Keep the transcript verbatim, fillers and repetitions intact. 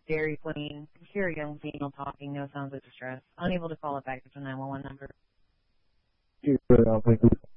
Dairy Queen. I hear a young female talking, no sounds of distress. Unable to call it back to the nine one one number. You put it on, please.